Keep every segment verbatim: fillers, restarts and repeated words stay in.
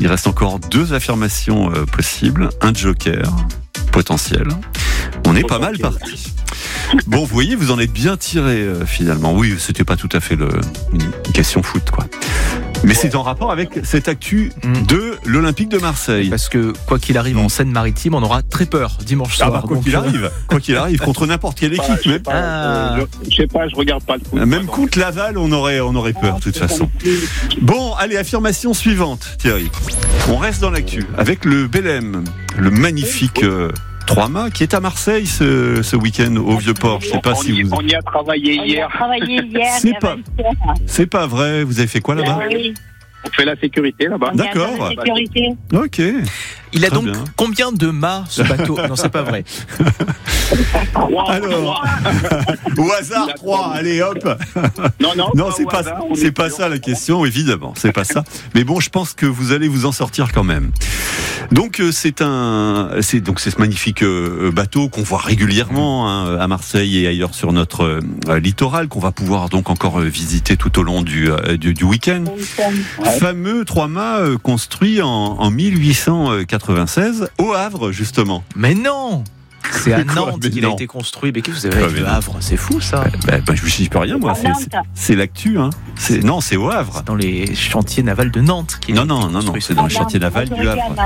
Il reste encore deux affirmations euh, possibles, un joker potentiel. On est pas mal parti. Bon, vous voyez, vous en êtes bien tiré euh, finalement. Oui, c'était pas tout à fait le, une question foot, quoi. Mais ouais. C'est en rapport avec cette actu mmh. de l'Olympique de Marseille. Parce que quoi qu'il arrive en Seine-Maritime, on aura très peur dimanche soir. Ah bah, quoi qu'il arrive, quoi qu'il arrive, contre n'importe quelle équipe. Je sais pas, ah. je, je sais pas, je regarde pas le foot. Même contre Laval, on aurait, on aurait peur de toute façon. Bon, allez, affirmation suivante, Thierry. On reste dans l'actu avec le Belém, le magnifique euh, trois-mâts qui est à Marseille ce, ce week-end au Vieux-Port. Je sais pas on si y, vous. On y a travaillé hier. On y a travaillé hier. C'est pas, c'est pas vrai. Vous avez fait quoi là-bas? Oui. On fait la sécurité là-bas. On D'accord. La sécurité. Ok. Il a Très donc bien. Combien de mâts ce bateau? Non, c'est pas vrai. Alors, au hasard, trois. Allez, hop. Non, non, non, pas c'est au pas, hasard, c'est pas ça la question, évidemment. C'est pas ça. Mais bon, je pense que vous allez vous en sortir quand même. Donc, euh, c'est un, c'est donc c'est ce magnifique euh, bateau qu'on voit régulièrement hein, à Marseille et ailleurs sur notre euh, littoral, qu'on va pouvoir donc encore euh, visiter tout au long du euh, du, du week-end. Ouais. Fameux trois-mâts euh, construit en, en mille huit cent quatre-vingt-seize au Havre justement. Mais non. C'est à Quoi, Nantes qu'il non. a été construit. Mais qu'est-ce que vous avez avec le Havre? C'est fou ça. Bah, bah, bah, je ne dis rien moi. C'est, c'est, c'est l'actu. Hein. C'est, non, c'est au Havre. C'est dans les chantiers navals de Nantes. Qui non, non, non, non. C'est dans les chantiers navals du Havre.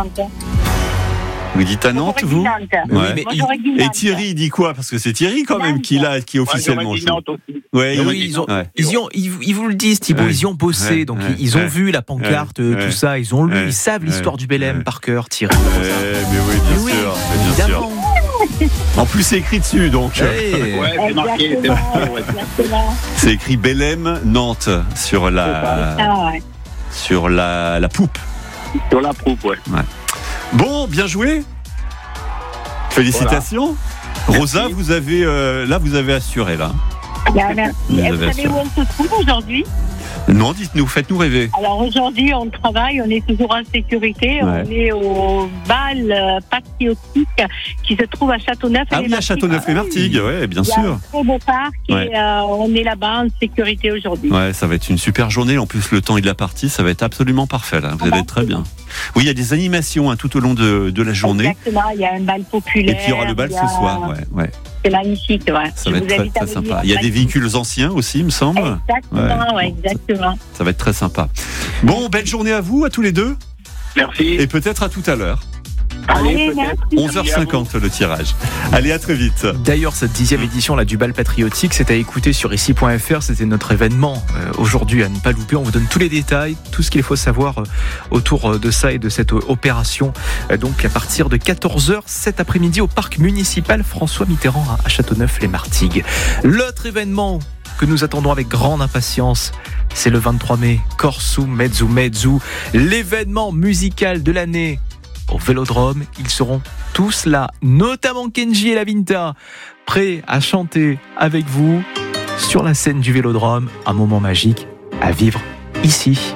Vous dites à Nantes, vous? Ouais. Oui, mais Moi, il... Et Thierry dit quoi? Parce que c'est Thierry quand même qui l'a, qui officiellement ouais, joue. Ouais, Ouais, oui, ils, ont, ouais. ils, y ont, ils, ils vous le disent, Thibaut, Ouais. ils y ont bossé, Ouais. donc Ouais. ils ont Ouais. vu la pancarte, Ouais. tout ça, ils ont lu, Ouais. ils savent l'histoire Ouais. du Belém Ouais. par cœur, Thierry. Ouais, mais oui, bien Mais sûr, oui, mais bien évidemment. sûr. En plus, c'est écrit dessus, donc. Ouais. Ouais, c'est marqué. C'est marqué ouais. C'est écrit Belém Nantes sur la, Ah, ouais. sur la, la poupe. Sur la proupe, ouais. Bon, bien joué. Félicitations. Voilà. Rosa, Merci. vous avez euh, là, vous avez assuré là. Bien, merci. Vous Et avez vous savez assuré. où on se trouve aujourd'hui? Non, dites-nous, faites-nous rêver. Alors aujourd'hui, on travaille, on est toujours en sécurité. Ouais. On est au bal euh, patriotique qui se trouve à Châteauneuf. Ah oui, à Châteauneuf-les-Martigues, ouais, bien Il y a sûr. un très beau parc Ouais. et euh, on est là-bas en sécurité aujourd'hui. Ouais, ça va être une super journée. En plus, le temps et de la partie, ça va être absolument parfait. Là. Vous allez être très bien. Oui, il y a des animations hein, tout au long de, de la journée. Exactement, il y a un bal populaire. Et puis il y aura le bal il y a- ce soir. Ouais, ouais. C'est magnifique, ouais. Ça Je va être vous très, invite à très venir. sympa. Il y a des véhicules anciens aussi, il me semble. Exactement, Ouais. ouais, exactement. Ça va être très sympa. Bon, belle journée à vous, à tous les deux. Merci. Et peut-être à tout à l'heure. Allez, Allez, peut-être. onze heures cinquante le tirage. Allez, à très vite. D'ailleurs, cette dixième édition là, du bal patriotique, c'est à écouter sur ici point f r. C'était notre événement euh, aujourd'hui à ne pas louper. On vous donne tous les détails, tout ce qu'il faut savoir euh, autour de ça et de cette euh, opération. Euh, donc à partir de quatorze heures cet après-midi au parc municipal François Mitterrand à Châteauneuf-les-Martigues. L'autre événement que nous attendons avec grande impatience, c'est le vingt-trois mai, Corsu Mezzu Mezzu, l'événement musical de l'année au Vélodrome. Ils seront tous là, notamment Kenji et la Vinta, prêts à chanter avec vous sur la scène du Vélodrome. Un moment magique à vivre ici.